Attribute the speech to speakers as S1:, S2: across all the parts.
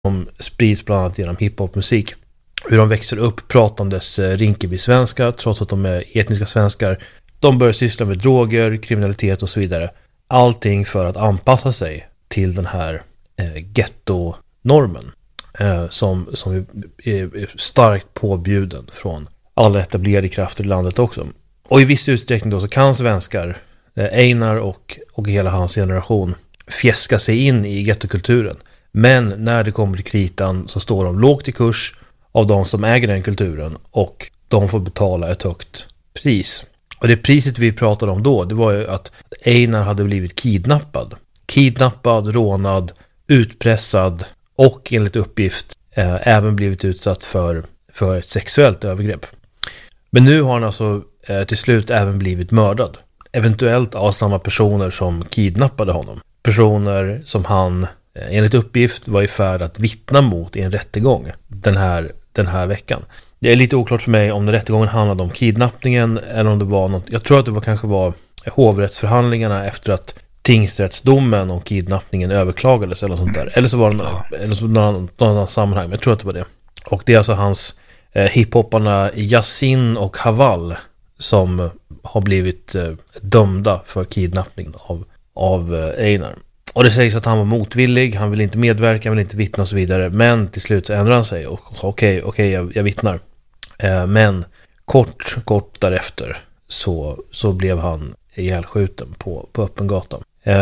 S1: som sprids bland annat genom hiphopmusik. Hur de växer upp pratandes Rinkeby-svenska trots att de är etniska svenskar. De börjar syssla med droger, kriminalitet och så vidare. Allting för att anpassa sig till den här ghetto-normen som är starkt påbjuden från alla etablerade krafter i landet också. Och i viss utsträckning då så kan svenskar, Einar och hela hans generation, fjäska sig in i gettokulturen. Men när det kommer till kritan så står de lågt i kurs av de som äger den kulturen och de får betala ett högt pris. Och det priset vi pratade om då, det var ju att Einar hade blivit kidnappad, rånad, utpressad och enligt uppgift även blivit utsatt för ett sexuellt övergrepp. Men nu har han alltså till slut även blivit mördad. Eventuellt av samma personer som kidnappade honom. Personer som han enligt uppgift var i färd att vittna mot i en rättegång den här veckan. Det är lite oklart för mig om den rättegången handlade om kidnappningen eller om det var något. Jag tror att det kanske var hovrättsförhandlingarna efter att tingsrättsdomen om kidnappningen överklagades eller sånt där. Eller så var det någon annan sammanhang, men jag tror att det var det. Och det är alltså hans hiphopparna Yasin och Haval som har blivit dömda för kidnappning av Einar. Och det sägs att han var motvillig, han vill inte medverka, han vill inte vittna och så vidare. Men till slut så ändrar han sig och sa okej, jag vittnar. Men kort därefter så blev han ihjälskjuten på öppen gata.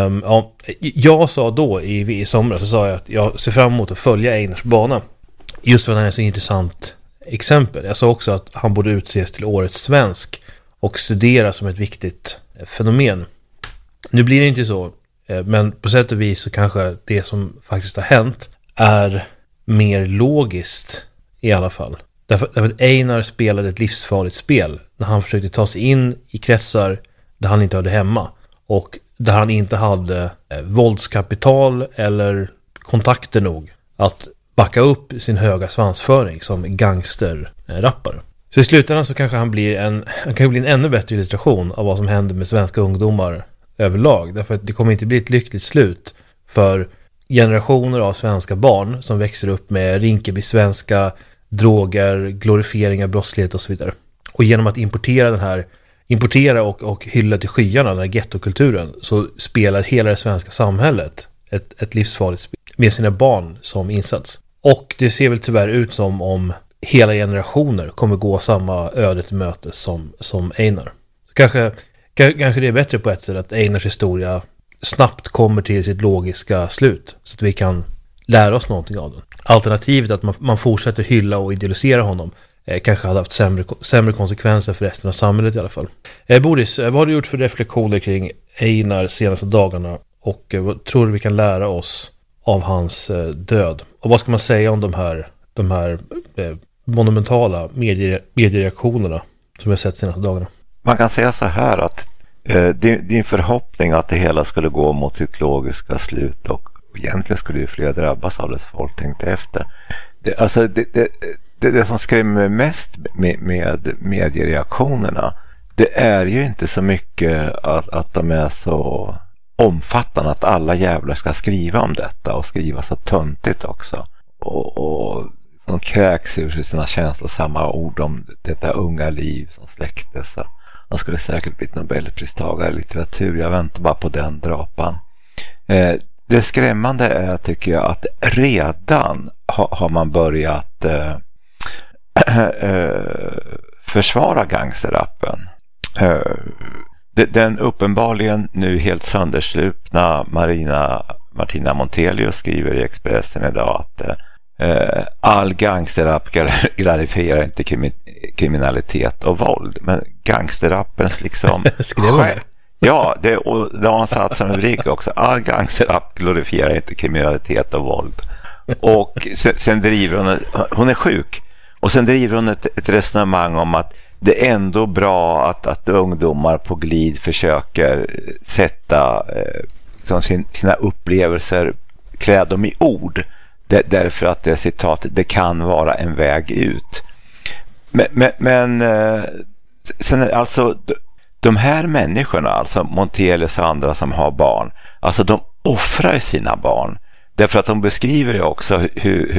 S1: Jag sa då i somras så sa jag att jag ser fram emot att följa Einars bana. Just för att han är så intressant exempel. Jag sa också att han borde utses till årets svensk och studera som ett viktigt fenomen. Nu blir det inte så. Men på sätt och vis så kanske det som faktiskt har hänt är mer logiskt i alla fall. Därför att Einar spelade ett livsfarligt spel när han försökte ta sig in i kretsar där han inte hörde hemma. Och där han inte hade våldskapital eller kontakter nog att backa upp sin höga svansföring som gangsterrappare. Så i slutändan så kanske han kan bli en ännu bättre illustration av vad som händer med svenska ungdomar överlag. Därför att det kommer inte bli ett lyckligt slut för generationer av svenska barn som växer upp med Rinkeby-svenska, droger, glorifiering av brottslighet och så vidare. Och genom att importera och hylla till skyarna den här gettokulturen så spelar hela det svenska samhället ett livsfarligt spel med sina barn som insats. Och det ser väl tyvärr ut som om hela generationer kommer gå samma öde till möte som Einar. Så kanske det är bättre på ett sätt att Einars historia snabbt kommer till sitt logiska slut så att vi kan lära oss någonting av den. Alternativet att man fortsätter hylla och idealisera honom kanske hade haft sämre konsekvenser för resten av samhället i alla fall. Boris, vad har du gjort för reflektioner kring Einar senaste dagarna och vad tror du vi kan lära oss av hans död? Och vad ska man säga om de här monumentala mediereaktionerna som vi har sett senaste dagarna?
S2: Man kan säga så här att din förhoppning att det hela skulle gå mot sitt logiska slut och egentligen skulle ju fler drabbas av det så folk tänkte efter. Det som skrämmer mest med mediereaktionerna, det är ju inte så mycket att de är så omfattande att alla jävlar ska skriva om detta och skriva så töntigt också. Och de kräks ur sina känslosamma ord om detta unga liv som släcktes. Han skulle säkert bli Nobelpristagare i litteratur. Jag väntar bara på den drapan. Det skrämmande är, tycker jag, att redan har man börjat försvara gangsterrappen. Den uppenbarligen nu helt sönderslupna Martina Montelius skriver i Expressen idag att all gangsterrapp glorifierar inte kriminalitet och våld, men gangsterrappens liksom
S1: skrev han det?
S2: Ja, det har han satt som rubrik också. All gangsterrapp glorifierar inte kriminalitet och våld. Och sen driver hon är sjuk, och sen driver hon ett resonemang om att det är ändå bra att ungdomar på glid försöker sätta sina upplevelser, klä dem i ord, därför att det citat, det kan vara en väg ut. Men sen alltså de här människorna, alltså Montelius och andra som har barn, alltså de offrar sina barn. Därför att hon beskriver det också hur